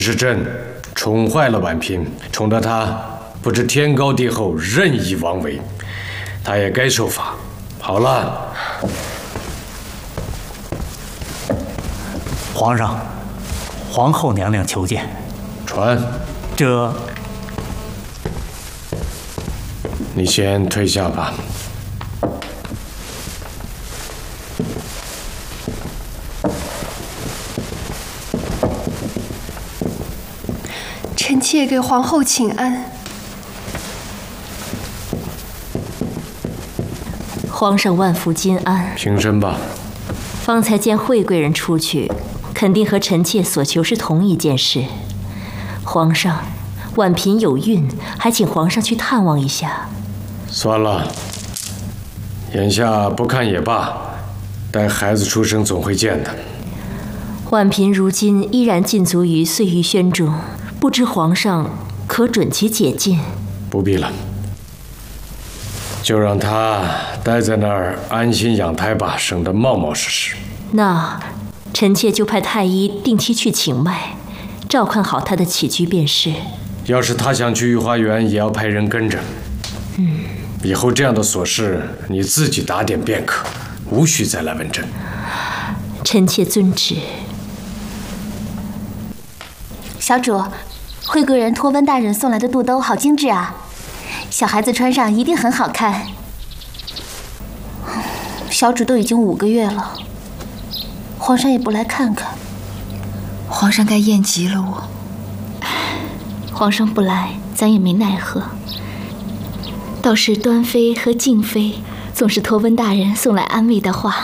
是朕宠坏了婉嫔，宠得她不知天高地厚，任意妄为，她也该受罚。好了， 皇上，皇后娘娘求见。 传。 这， 你先退下吧。 臣妾给皇后请安。 皇上万福金安。 平身吧。 方才见惠贵人出去，肯定和臣妾所求是同一件事。皇上，婉嫔有孕，还请皇上去探望一下。 算了，眼下不看也罢，待孩子出生总会见的。 婉嫔如今依然禁足于碎玉轩中，不知皇上可准其解禁？ 不必了，就让她待在那儿安心养胎吧，省得冒冒失失。 那臣妾就派太医定期去请脉，照看好她的起居便是。 要是她想去御花园，也要派人跟着。以后这样的琐事你自己打点便可，无需再来问朕。 臣妾遵旨。 小主，惠贵人托温大人送来的肚兜好精致啊，小孩子穿上一定很好看。小主都已经5个月了，皇上也不来看看。 皇上该厌极了我。 皇上不来，咱也没奈何。倒是端妃和静妃总是托温大人送来安慰的话，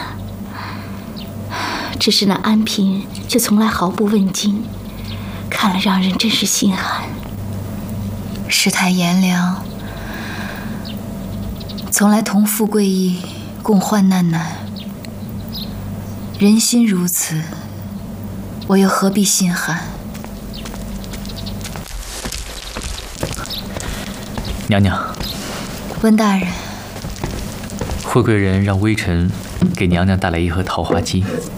只是那安嫔却从来毫不问津，看了让人真是心寒。 世态炎凉，从来同富贵义，共患难难。人心如此，我又何必心寒？ 娘娘， 温大人， 惠贵人让微臣给娘娘带来一盒桃花鸡，